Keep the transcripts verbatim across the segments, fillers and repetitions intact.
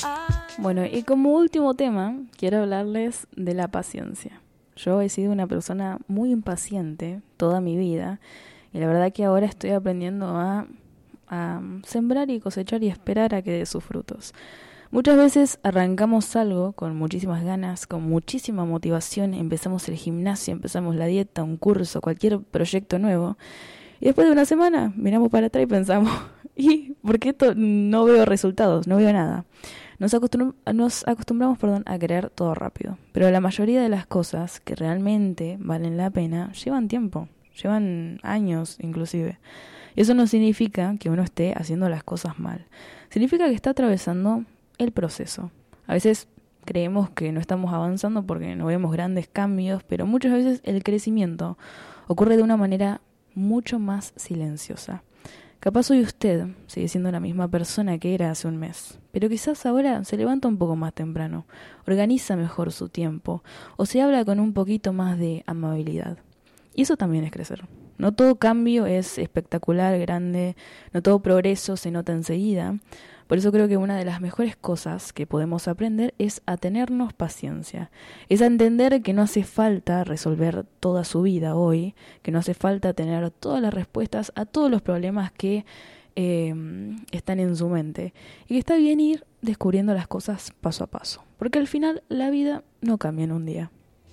Bueno, y como último tema, quiero hablarles de la paciencia. Yo he sido una persona muy impaciente toda mi vida y la verdad que ahora estoy aprendiendo a, a sembrar y cosechar y esperar a que dé sus frutos. Muchas veces arrancamos algo con muchísimas ganas, con muchísima motivación, empezamos el gimnasio, empezamos la dieta, un curso, cualquier proyecto nuevo y después de una semana miramos para atrás y pensamos, ¿y por qué esto no veo resultados, no veo nada? Nos, acostumbr- nos acostumbramos perdón, a querer todo rápido, pero la mayoría de las cosas que realmente valen la pena llevan tiempo, llevan años inclusive. Y eso no significa que uno esté haciendo las cosas mal, significa que está atravesando el proceso. A veces creemos que no estamos avanzando porque no vemos grandes cambios, pero muchas veces el crecimiento ocurre de una manera mucho más silenciosa. Capaz hoy usted sigue siendo la misma persona que era hace un mes, pero quizás ahora se levanta un poco más temprano, organiza mejor su tiempo o se habla con un poquito más de amabilidad. Y eso también es crecer. No todo cambio es espectacular, grande, no todo progreso se nota enseguida. Por eso creo que una de las mejores cosas que podemos aprender es a tenernos paciencia. Es a entender que no hace falta resolver toda su vida hoy, que no hace falta tener todas las respuestas a todos los problemas que eh, están en su mente. Y que está bien ir descubriendo las cosas paso a paso. Porque al final la vida no cambia en un día.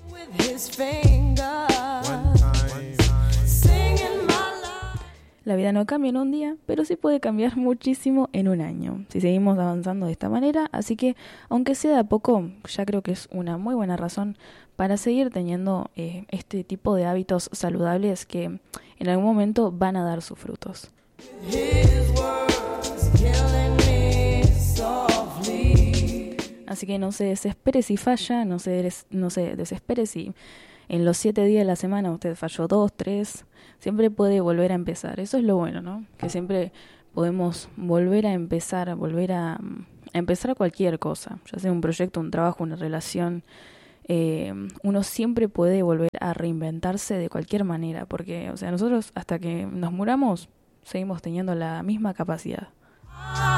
La vida no cambia en un día, pero sí puede cambiar muchísimo en un año, si seguimos avanzando de esta manera. Así que, aunque sea de a poco, ya creo que es una muy buena razón para seguir teniendo eh, este tipo de hábitos saludables que en algún momento van a dar sus frutos. Así que no se desespere si falla, no se, des- no se desespere si en los siete días de la semana usted falló dos, tres, siempre puede volver a empezar. Eso es lo bueno, ¿no? Que siempre podemos volver a empezar, volver a, a empezar cualquier cosa, ya sea un proyecto, un trabajo, una relación. Eh, uno siempre puede volver a reinventarse de cualquier manera, porque, o sea, nosotros hasta que nos muramos seguimos teniendo la misma capacidad.